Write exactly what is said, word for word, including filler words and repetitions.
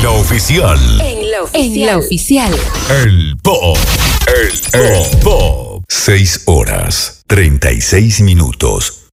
la oficial. En la oficial. En la oficial. El Pop. El, el Pop. Seis horas, treinta y seis minutos.